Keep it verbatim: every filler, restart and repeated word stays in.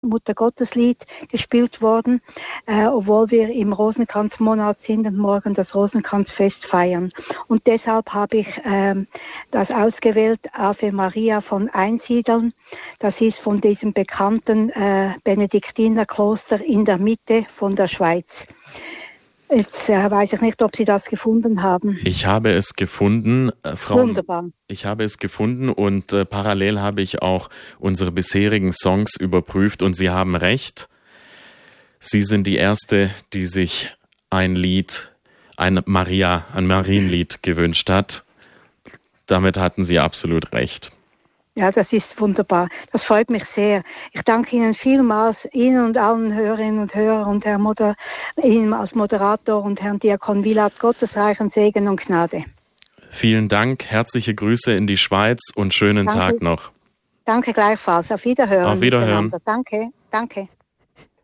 Muttergotteslied gespielt worden, äh, obwohl wir im Rosenkranzmonat sind und morgen das Rosenkranzfest feiern. Und deshalb habe ich ähm, das ausgewählt, Ave Maria von Einsiedeln. Das ist von diesem bekannten äh, Benediktinerkloster in der Mitte von der Schweiz. Jetzt äh, weiß ich nicht, ob Sie das gefunden haben. Ich habe es gefunden, äh, Frau. Wunderbar. Ich habe es gefunden und äh, parallel habe ich auch unsere bisherigen Songs überprüft und Sie haben recht. Sie sind die Erste, die sich ein Lied, ein Maria, ein Marienlied gewünscht hat. Damit hatten Sie absolut recht. Ja, das ist wunderbar. Das freut mich sehr. Ich danke Ihnen vielmals, Ihnen und allen Hörerinnen und Hörern und Herrn Moder, Ihnen als Moderator und Herrn Diakon Vilat, Gottes reichen Segen und Gnade. Vielen Dank, herzliche Grüße in die Schweiz und schönen Danke. Tag noch. Danke gleichfalls. Auf Wiederhören. Auf Wiederhören. Danke, danke.